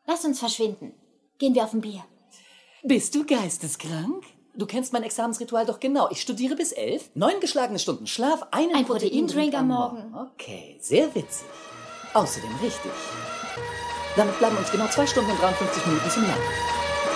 Lass uns verschwinden. Gehen wir auf ein Bier. Bist du geisteskrank? Du kennst mein Examensritual doch genau. Ich studiere bis 11, 9 geschlagene Stunden Schlaf, ein Proteindrink am Morgen. Okay, sehr witzig. Außerdem richtig. Damit bleiben uns genau 2 Stunden und 53 Minuten zum Lernen.